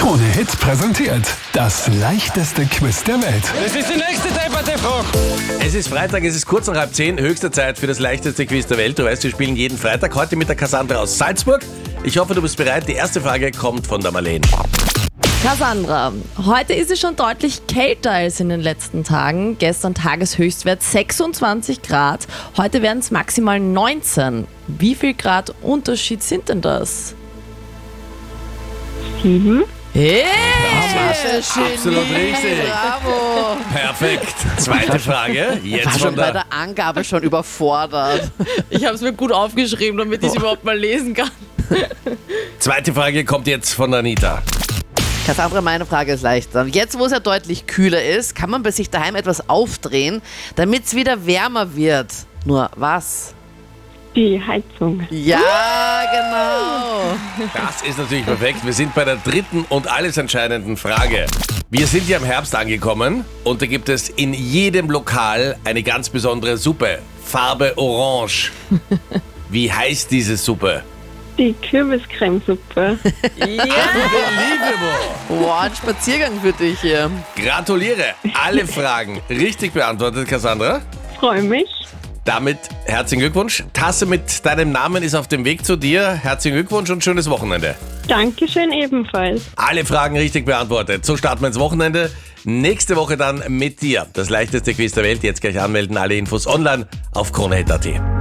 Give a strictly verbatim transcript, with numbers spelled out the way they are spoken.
Krone Hit präsentiert das leichteste Quiz der Welt. Das ist die nächste Debatte-Frage. Es ist Freitag, es ist kurz nach halb zehn, höchste Zeit für das leichteste Quiz der Welt. Du weißt, wir spielen jeden Freitag, heute mit der Cassandra aus Salzburg. Ich hoffe, du bist bereit. Die erste Frage kommt von der Marlene. Cassandra, heute ist es schon deutlich kälter als in den letzten Tagen. Gestern Tageshöchstwert sechsundzwanzig Grad, heute werden es maximal neunzehn. Wie viel Grad Unterschied sind denn das? Sieben. Hey! Absolut richtig. Bravo! Perfekt. Zweite Frage. Ich war Jetzt schon von bei der... der Angabe schon überfordert. Ich habe es mir gut aufgeschrieben, damit ich es überhaupt mal lesen kann. Zweite Frage kommt jetzt von der Anita. Cassandra, meine Frage ist leichter. Jetzt, wo es ja deutlich kühler ist, kann man bei sich daheim etwas aufdrehen, damit es wieder wärmer wird. Nur was? Die Heizung. Ja, genau. Das ist natürlich perfekt. Wir sind bei der dritten und alles entscheidenden Frage. Wir sind ja im Herbst angekommen und da gibt es in jedem Lokal eine ganz besondere Suppe. Farbe Orange. Wie heißt diese Suppe? Die Kürbiscremesuppe. Unbelievable. Wow, ein Spaziergang für dich hier. Gratuliere. Alle Fragen richtig beantwortet, Cassandra. Freue mich. Damit herzlichen Glückwunsch. Tasse mit deinem Namen ist auf dem Weg zu dir. Herzlichen Glückwunsch und schönes Wochenende. Dankeschön ebenfalls. Alle Fragen richtig beantwortet. So starten wir ins Wochenende. Nächste Woche dann mit dir. Das leichteste Quiz der Welt. Jetzt gleich anmelden. Alle Infos online auf krone punkt at.